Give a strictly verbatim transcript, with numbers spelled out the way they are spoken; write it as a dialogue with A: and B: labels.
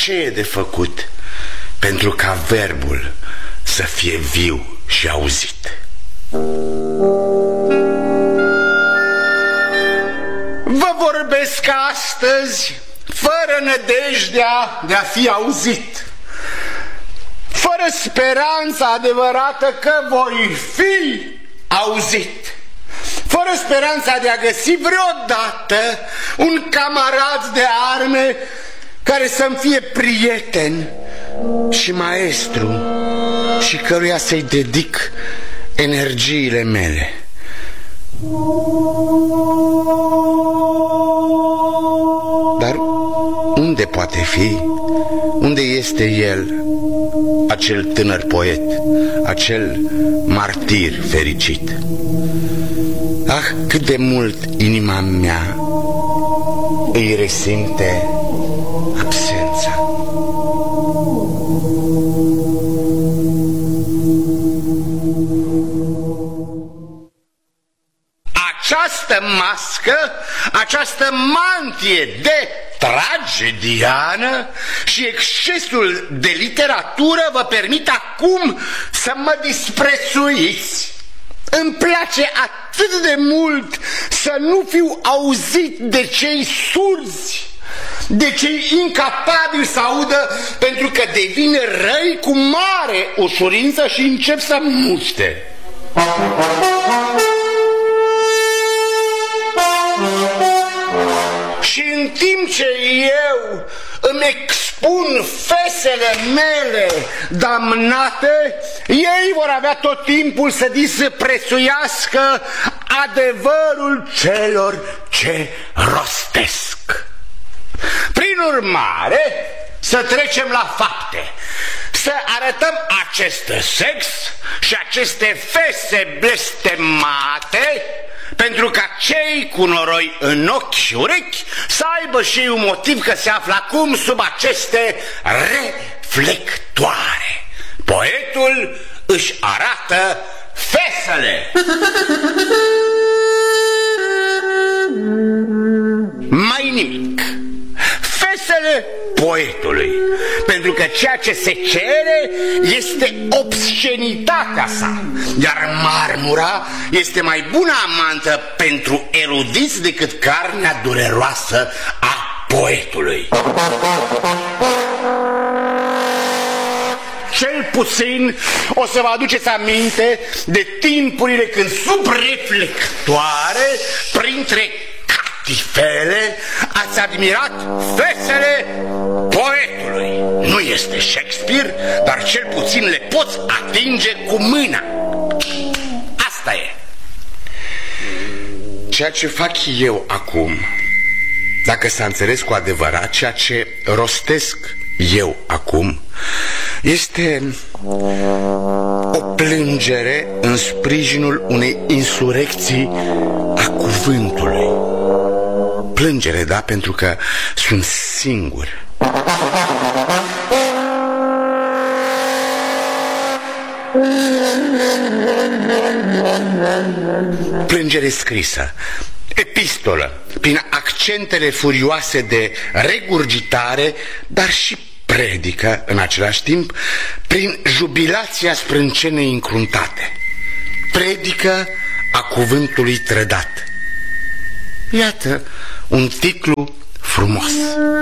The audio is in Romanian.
A: ce e de făcut pentru ca verbul să fie viu și auzit? Vă vorbesc astăzi fără nădejdea de a fi auzit, fără speranța adevărată că voi fi auzit, fără speranța de a găsi vreodată un camarad de arme care să-mi fie prieten și maestru și căruia să-i dedic energiile mele. Dar unde poate fi? Unde este el, acel tânăr poet, acel martir fericit? Ah, cât de mult inima mea îi resimte absența. Această mască, această mantie de tragediană și excesul de literatură vă permit acum să mă disprețuiți. Îmi place atât de mult să nu fiu auzit de cei surzi, de cei incapabili să audă, pentru că devin răi cu mare ușurință și încep să muște. Și în timp ce eu îmi expun fesele mele damnate, ei vor avea tot timpul să disprețuiască adevărul celor ce rostesc. Prin urmare, să trecem la fapte, să arătăm acest sex și aceste fese blestemate, pentru ca cei cu noroi în ochi și urechi să aibă și un motiv că se află acum sub aceste reflectoare. Poetul își arată fesele. Mai nimic. Fesele poetului, pentru că ceea ce se cere este obscenitatea sa, iar marmura este mai bună amantă pentru erudiți decât carnea dureroasă a poetului. Cel puțin o să vă aduceți aminte de timpurile când sub reflectoare, printre catifele, ați admirat fesele poetului. Nu este Shakespeare, dar cel puțin le poți atinge cu mâna. Asta e. Ceea ce fac eu acum, dacă s-a înțeles cu adevărat, ceea ce rostesc eu acum, este o plângere în sprijinul unei insurecții a cuvântului. Plângere, da, pentru că sunt singur. Plângere scrisă, epistolă, prin accentele furioase de regurgitare, dar și predică în același timp, prin jubilația sprâncenei încruntate. Predică a cuvântului trădat. Iată un titlu frumos.